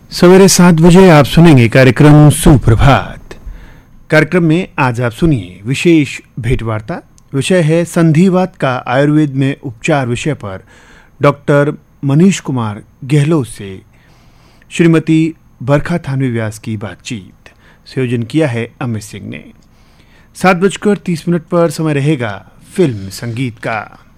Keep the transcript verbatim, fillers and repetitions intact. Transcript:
सवेरे सात बजे आप सुनेंगे कार्यक्रम सुप्रभात। कार्यक्रम में आज आप सुनिए विशेष भेंटवार्ता। विषय है संधिवात का आयुर्वेद में उपचार विषय पर डॉक्टर मनीष कुमार गहलोत से श्रीमती बरखा थानवी व्यास की बातचीत। संयोजन किया है अमित सिंह ने। सात बजकर तीस मिनट पर समय रहेगा फिल्म संगीत का।